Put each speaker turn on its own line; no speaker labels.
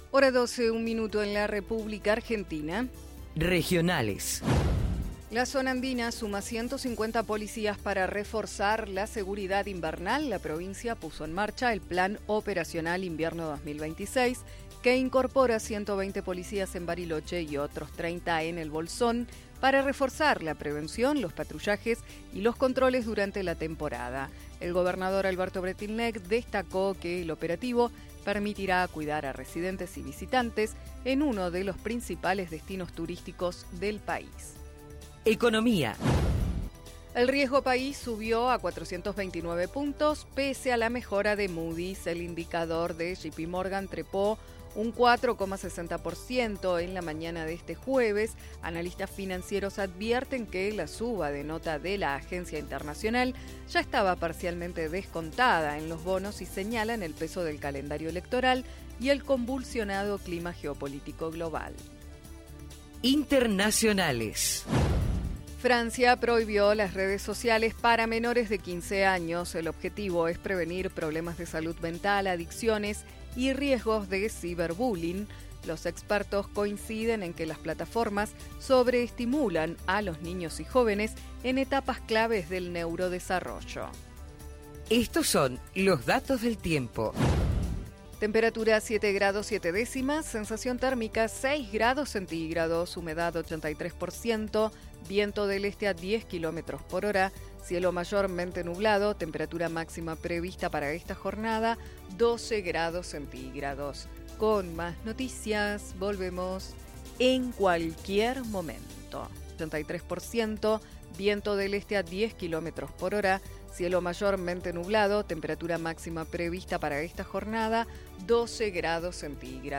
Hora 12, un minuto en la República Argentina.
Regionales.
La zona andina suma 150 policías para reforzar la seguridad invernal. La provincia puso en marcha el Plan Operacional Invierno 2026, que incorpora 120 policías en Bariloche y otros 30 en el Bolsón para reforzar la prevención, los patrullajes y los controles durante la temporada. El gobernador Alberto Bretilnec destacó que el operativo permitirá cuidar a residentes y visitantes en uno de los principales destinos turísticos del país.
Economía.
El riesgo país subió a 429 puntos, pese a la mejora de Moody's. El indicador de JP Morgan trepó un 4,60% en la mañana de este jueves. Analistas financieros advierten que la suba de nota de la agencia internacional ya estaba parcialmente descontada en los bonos y señalan el peso del calendario electoral y el convulsionado clima geopolítico global.
Internacionales.
Francia prohibió las redes sociales para menores de 15 años. El objetivo es prevenir problemas de salud mental, adicciones y riesgos de ciberbullying. Los expertos coinciden en que las plataformas sobreestimulan a los niños y jóvenes en etapas claves del neurodesarrollo.
Estos son los datos del tiempo.
Temperatura 7 grados 7 décimas, sensación térmica 6 grados centígrados, humedad 83%, viento del este a 10 kilómetros por hora, cielo mayormente nublado, temperatura máxima prevista para esta jornada 12 grados centígrados. Con más noticias, volvemos en cualquier momento. 83%, viento del este a 10 kilómetros por hora, cielo mayormente nublado, temperatura máxima prevista para esta jornada 12 grados centígrados.